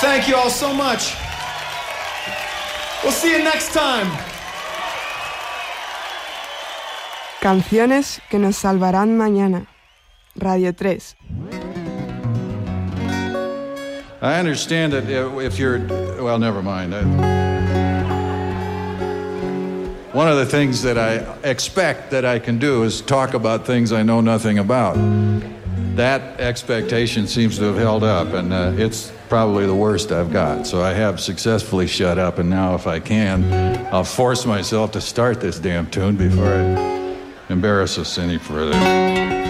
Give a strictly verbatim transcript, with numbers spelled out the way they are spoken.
Thank you all so much. We'll see you next time. Canciones que nos salvarán mañana. Radio tres. I understand that if you're, well, never mind. One of the things that I expect that I can do is talk about things I know nothing about. That expectation seems to have held up, and uh, it's probably the worst I've got. So I have successfully shut up, and now if I can, I'll force myself to start this damn tune before it embarrass us any further.